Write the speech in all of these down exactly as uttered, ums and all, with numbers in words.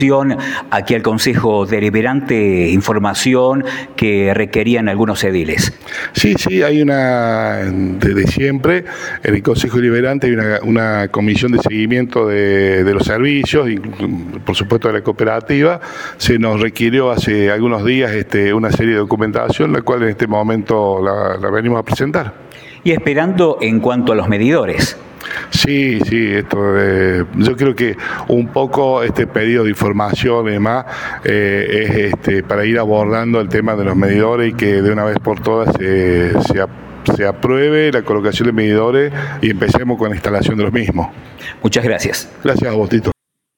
aquí al Consejo Deliberante información que requerían algunos ediles. Sí, sí, hay una, desde siempre, en el Consejo Deliberante hay una, una comisión de seguimiento de, de los servicios, y por supuesto de la cooperativa. Se nos requirió hace algunos días este, una serie de documentación, la cual en este momento la, la venimos a presentar. Y esperando en cuanto a los medidores. Sí, sí, esto, eh, yo creo que un poco este pedido de información y demás eh, es este, para ir abordando el tema de los medidores y que de una vez por todas eh, se, se apruebe la colocación de medidores y empecemos con la instalación de los mismos. Muchas gracias. Gracias a vos, Tito.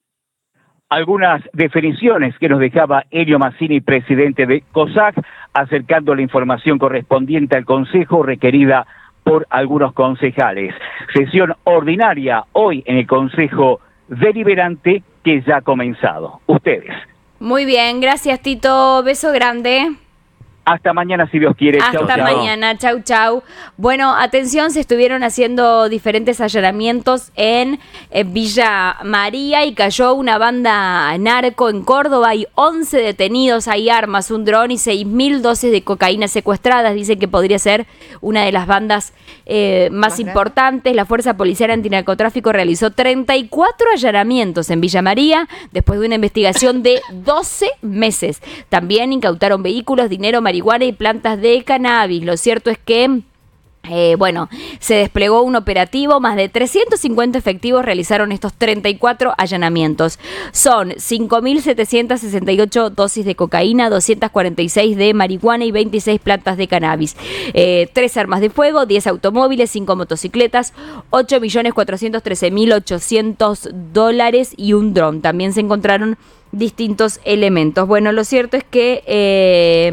Algunas definiciones que nos dejaba Elio Mazzini, presidente de COSAC, acercando la información correspondiente al Consejo requerida por algunos concejales. Sesión ordinaria hoy en el Consejo Deliberante que ya ha comenzado. Ustedes. Muy bien, gracias Tito, beso grande. Hasta mañana si Dios quiere. Hasta chau, chau. mañana, chau chau. Bueno, atención, se estuvieron haciendo diferentes allanamientos en, en Villa María y cayó una banda narco en Córdoba. Hay once detenidos, hay armas, un dron y seis mil dosis de cocaína secuestradas. Dicen que podría ser una de las bandas eh, más importantes. La Fuerza Policial Antinarcotráfico realizó treinta y cuatro allanamientos en Villa María después de una investigación de doce meses. También incautaron vehículos, dinero, marihuana y plantas de cannabis. Lo cierto es que Eh, bueno, se desplegó un operativo, más de trescientos cincuenta efectivos realizaron estos treinta y cuatro allanamientos. Son cinco mil setecientas sesenta y ocho dosis de cocaína, doscientas cuarenta y seis de marihuana y veintiséis plantas de cannabis. Eh, tres armas de fuego, diez automóviles, cinco motocicletas, ocho millones cuatrocientos trece mil ochocientos dólares y un dron. También se encontraron distintos elementos. Bueno, lo cierto es que... Eh,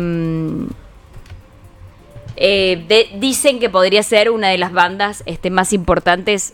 Eh, de, dicen que podría ser una de las bandas este, más importantes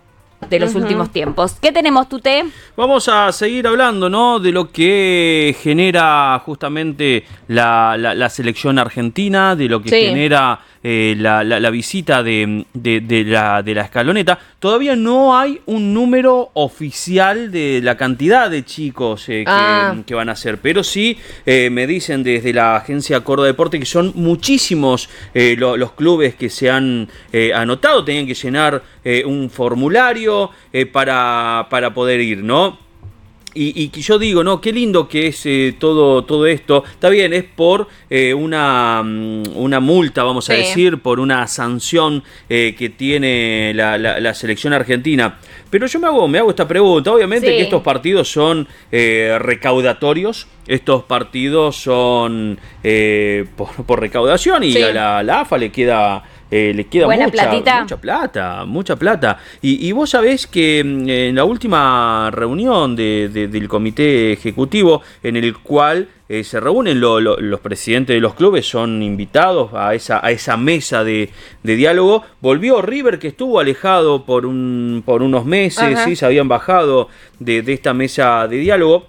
de los uh-huh. últimos tiempos. ¿Qué tenemos, Tuté? Vamos a seguir hablando, ¿no?, de lo que genera justamente la, la, la selección argentina, de lo que sí. genera eh, la, la, la visita de, de, de, la, de la escaloneta. Todavía no hay un número oficial de la cantidad de chicos eh, que, ah. que van a ser, pero sí eh, me dicen desde la agencia Córdoba Deporte que son muchísimos eh, lo, los clubes que se han eh, anotado, tenían que llenar eh, un formulario eh, para, para poder ir, ¿no? Y, y que yo digo, no, qué lindo que es eh, todo, todo esto. Está bien, es por eh, una, una multa, vamos a sí. decir, por una sanción eh, que tiene la, la, la selección argentina. Pero yo me hago, me hago esta pregunta. Obviamente sí. que estos partidos son eh, recaudatorios. Estos partidos son eh, por, por recaudación y sí. a la, la A F A le queda... Eh, le queda Buena mucha, platita. mucha plata, mucha plata. Y, y vos sabés que en la última reunión de, de, del comité ejecutivo, en el cual eh, se reúnen lo, lo, los presidentes de los clubes, son invitados a esa, a esa mesa de, de diálogo, volvió River, que estuvo alejado por, un, por unos meses, ¿sí? Se habían bajado de, de esta mesa de diálogo,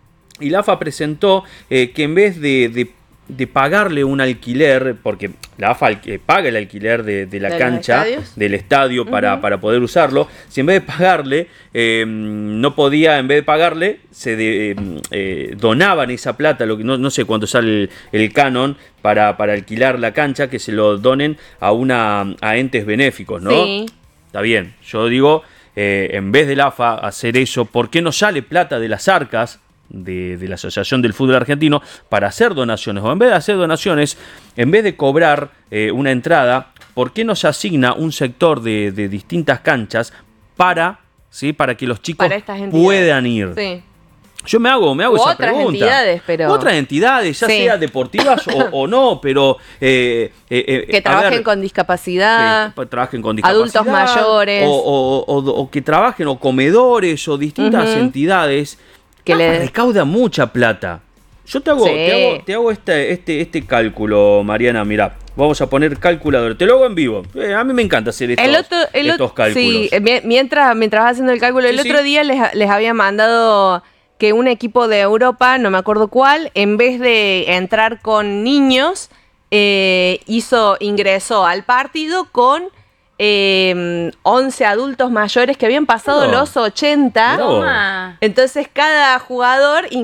y la A F A presentó eh, que en vez de, de de pagarle un alquiler, porque la A F A paga el alquiler de, de la ¿De cancha, del estadio para, uh-huh. para poder usarlo, si en vez de pagarle, eh, no podía, en vez de pagarle, se de, eh, donaban esa plata, lo que no, no sé cuánto sale el, el canon para, para alquilar la cancha, que se lo donen a una a entes benéficos, ¿no? Sí. Está bien, yo digo, eh, en vez de la A F A hacer eso, ¿por qué no sale plata de las arcas De, de la Asociación del Fútbol Argentino para hacer donaciones? O en vez de hacer donaciones, en vez de cobrar eh, una entrada, ¿por qué no se asigna un sector de, de distintas canchas para, ¿sí? para que los chicos puedan ir? Sí. Yo me hago, me hago esa otras pregunta. Entidades, pero... Otras entidades, ya sí. sea deportivas o, o no, pero... Eh, eh, eh, que trabajen ver, con discapacidad. Que trabajen con discapacidad. Adultos mayores. O, o, o, o que trabajen, o comedores, o distintas uh-huh. entidades... que ah, le recauda mucha plata. Yo te hago, sí. te hago, te hago este, este, este cálculo, Mariana. Mirá, vamos a poner calculador. Te lo hago en vivo. Eh, a mí me encanta hacer estos, el otro, el estos cálculos. Sí, mientras, mientras vas haciendo el cálculo, sí, el otro sí. día les, les había mandado que un equipo de Europa, no me acuerdo cuál, en vez de entrar con niños, eh, hizo, ingresó al partido con... Eh, once adultos mayores que habían pasado no. los ochenta. No. Entonces cada jugador